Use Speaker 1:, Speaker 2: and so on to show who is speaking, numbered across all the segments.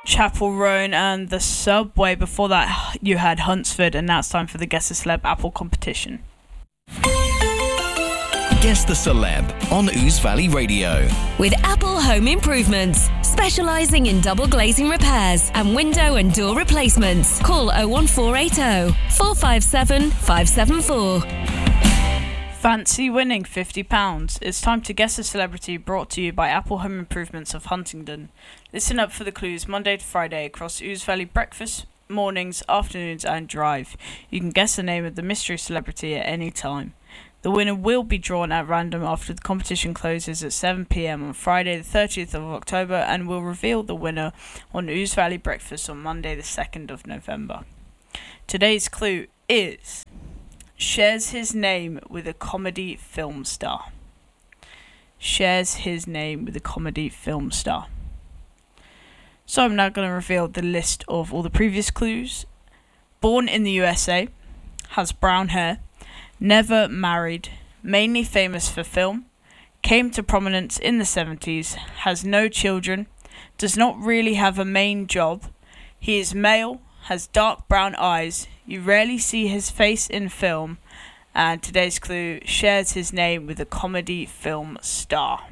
Speaker 1: Chapel Roan and the Subway. Before that, you had Huntsford, and now it's time for the Guess the Celeb Apple competition.
Speaker 2: Guess the Celeb on Ouse Valley Radio.
Speaker 3: With Apple Home Improvements, specialising in double glazing repairs and window and door replacements. Call 01480 457 574.
Speaker 1: Fancy winning £50? It's time to guess a celebrity, brought to you by Apple Home Improvements of Huntingdon. Listen up for the clues Monday to Friday across Ouse Valley breakfast, mornings, afternoons and drive. You can guess the name of the mystery celebrity at any time. The winner will be drawn at random after the competition closes at 7 p.m. on Friday the 30th of October, and will reveal the winner on Ouse Valley breakfast on Monday the 2nd of November. Today's clue is: shares his name with a comedy film star. Shares his name with a comedy film star. So I'm now going to reveal the list of all the previous clues. Born in the USA, has brown hair, never married, mainly famous for film, came to prominence in the 70s, has no children, does not really have a main job, he is male, has dark brown eyes, you rarely see his face in film, and today's clue: shares his name with a comedy film star.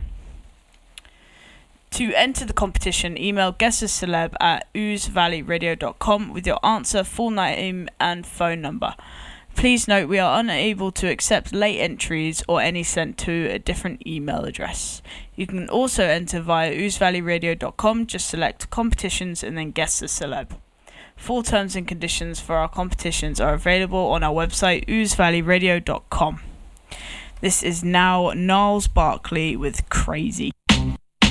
Speaker 1: To enter the competition, email guesstheceleb at ousevalleyradio.com with your answer, full name and phone number. Please note we are unable to accept late entries or any sent to a different email address. You can also enter via ousevalleyradio.com, just select competitions and then guess the celeb. Full terms and conditions for our competitions are available on our website ousevalleyradio.com. This is now Niles Barkley with Crazy.